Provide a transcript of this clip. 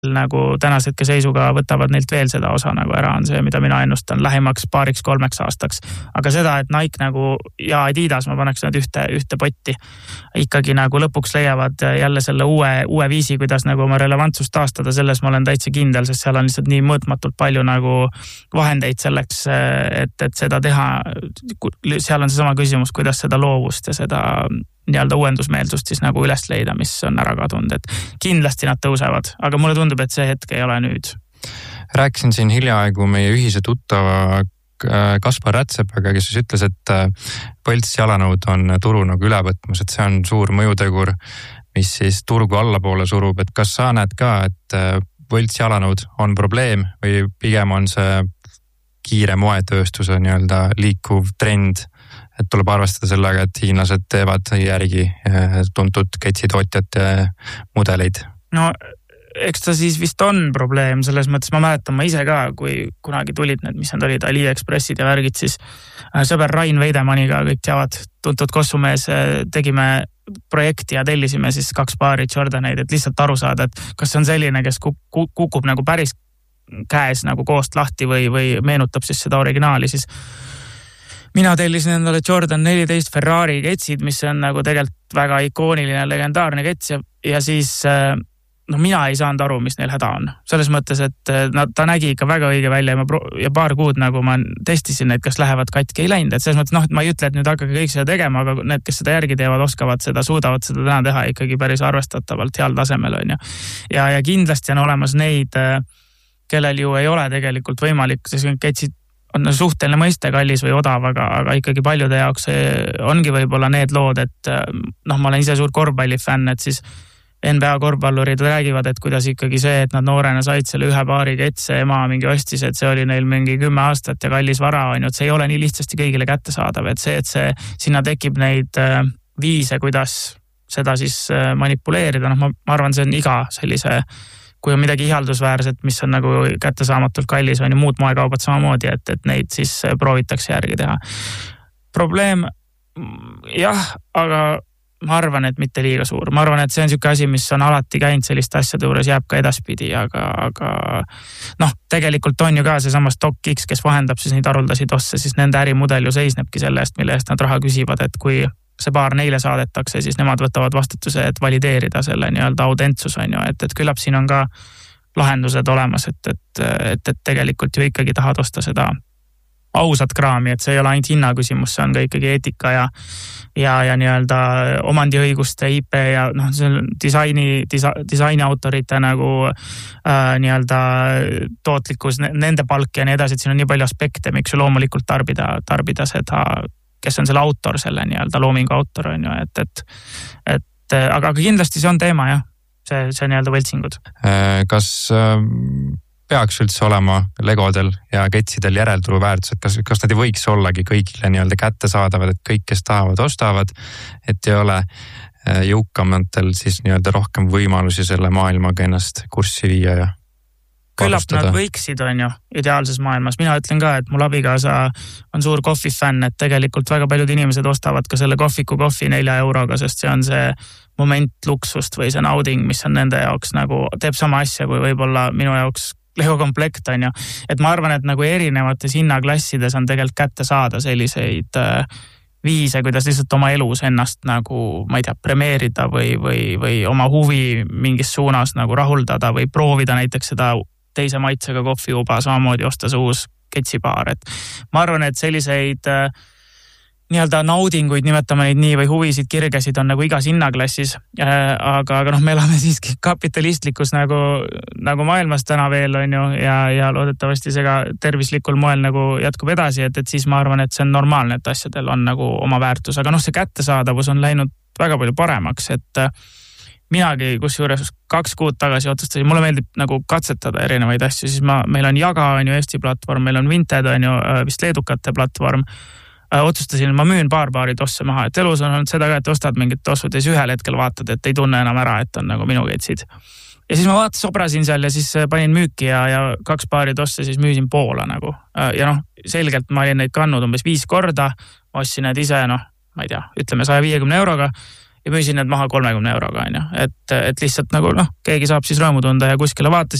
nagu tänase hetke seisuga võtavad neilt veel seda osa nagu ära, on see, mida mina ennustan lähimaks 2-3 aastaks. Aga seda, et Nike nagu ja Adidas, ma paneks nad ühte potti, ikkagi nagu lõpuks leiavad jälle selle uue viisi, kuidas nagu oma relevantsust taastada, selles ma olen täitsa kindel, sest seal on lihtsalt nii mõõtmatult palju nagu vahendeid selleks, et seda teha. Seal on seesama küsimus, kuidas seda loovust ja seda nii-öelda uuendusmeelsust siis nagu üles leida, mis on ära kadunud, et kindlasti nad tõusevad, aga mulle tundub, et see hetk ei ole nüüd. Rääkisin siin hiljaaegu meie ühise tuttava Kaspar Rätsepaga, kes ütles, et põlts jalanõud on turu nagu ülevõtmus, et see on suur mõjutegur, mis siis turgu allapoole surub, et kas sa näed ka, et põlts jalanõud on probleem või pigem on see kiire moetööstuse nii-öelda liikuv trend, et tuleb arvestada sellega, et hiinlased teevad järgi tuntud ketsitootjate mudeleid? No, eks ta siis vist on probleem, selles mõttes ma mäletan, ma ise ka, kui kunagi tulid need, mis need olid, AliExpressid ja värgid, siis sõber Rain Veidemaniga, kõik teavad, tuntud kossumees, tegime projekti ja tellisime siis 2 paari Jordaneid, et lihtsalt aru saada, et kas see on selline, kes kukub nagu päris käes nagu koost lahti või meenutab siis seda originaali, siis mina tellisin endale Jordan 14 Ferrari ketsid, mis on nagu tegelikult väga ikooniline, legendaarne kets ja siis mina ei saanud aru, mis neil häda on. Selles mõttes, et ta nägi ikka väga õige välja ja paar kuud nagu ma testisin neid, kas lähevad katki, ei läinud. Et selles mõttes, et ma ei ütle, et nüüd hakake kõik seda tegema, aga need, kes seda järgi teevad, oskavad seda, suudavad seda täna teha ikkagi päris arvestatavalt heal tasemel on ju. Ja kindlasti on olemas neid, kellel ju ei ole tegelikult võimalik, sest ketsid on suhteline mõiste kallis või odav, aga ikkagi paljude jaoks ongi võib-olla need lood, et ma olen ise suur korvpallifänn, et siis NBA korvpallurid räägivad, et kuidas ikkagi see, et nad noorena said selle 1 paari ketse, ema mingi ostis, et see oli neil mingi 10 aastat ja kallis vara on ju, et see ei ole nii lihtsasti kõigile kättesaadav, et see sinna tekib neid viise, kuidas seda siis manipuleerida, ma arvan, see on iga sellise kui on midagi ihaldusväärset, mis on nagu kättesaamatult kallis, on ju muud moekaubad samamoodi, et neid siis proovitakse järgi teha. Probleem, jah, aga ma arvan, et mitte liiga suur. Ma arvan, et see on selline asi, mis on alati käinud selliste asjade juures, jääb ka edaspidi, aga tegelikult on ju ka see samas StockX, kes vahendab siis neid haruldasid osse, siis nende ärimudel ju seisnebki selle eest, mille eest nad raha küsivad, et kui see paar neile saadetakse, siis nemad võtavad vastutuse, et valideerida selle nii-öelda autentsus on ju, et küllap siin on ka lahendused olemas, et tegelikult ju ikkagi tahad osta seda ausat kraami, et see ei ole ainult hinna küsimus, see on ka ikkagi eetika ja nii-öelda omandiõiguste IP ja see disaini autorite nagu nii-öelda tootlikkus, nende palk ja nii edasi, et siin on nii palju aspekte, miks ju loomulikult tarbida seda, kes on selle autor, selle nii-öelda loomingu autor on ju, aga kindlasti see on teema jah, see nii-öelda võltsingud. Kas peaks üldse olema legodel ja ketsidel järelturu väärtus, et kas nad ei võiks ollagi kõigile nii-öelda kättesaadavad, et kõik, kes tahavad, ostavad, et ei ole jõukamatel siis nii-öelda rohkem võimalusi selle maailmaga ennast kurssi viia ja küllap nad võiksid, on ju, ideaalses maailmas. Mina ütlen ka, et mul abikaasa on suur kohvifänn, et tegelikult väga paljud inimesed ostavad ka selle kohviku kohvi 4 euroga, sest see on see moment luksust või see nauding, mis on nende jaoks nagu, teeb sama asja kui võib-olla minu jaoks Lego komplekt, on ju. Et ma arvan, et nagu erinevates hinnaklassides on tegelikult kätte saada selliseid viise, kuidas lihtsalt oma elus ennast nagu, ma ei tea, premeerida või oma huvi mingis suunas nagu rahuldada või proovida näiteks seda teise maitsega kohviuba, samamoodi osta see uus ketsipaar. Et ma arvan, et selliseid nii-öelda naudinguid, nimetame neid nii, või huvisid, kirgesid on nagu igas hinnaklassis, aga me elame siiski kapitalistlikus nagu maailmas täna veel on ju, ja loodetavasti see ka tervislikul moel nagu jätkub edasi, et siis ma arvan, et see on normaalne, et asjadel on nagu oma väärtus, aga see kättesaadavus on läinud väga palju paremaks, et minagi kusjuures 2 kuud tagasi otsustasin, mulle meeldib nagu katsetada erinevaid asju, siis meil on Jaga, on ju Eesti platvorm, meil on Vinted, on ju vist leedukate platvorm, otsustasin, ma müün paari tosse maha, et elus on olnud seda ka, et ostad mingid tossud ja siis ühel hetkel vaatad, et ei tunne enam ära, et on nagu minu ketsid. Ja siis ma sobrasin seal ja siis panin müüki ja 2 paari tosse siis müüsin Poola nagu. Ja selgelt ma olin neid kannud umbes 5 korda, ma ostsin need ise, ma ei tea, ütleme 150 euroga ja müüsin need maha 30 euroga, on ju. Et lihtsalt nagu keegi saab siis rõõmu tunda ja kuskile vaatasin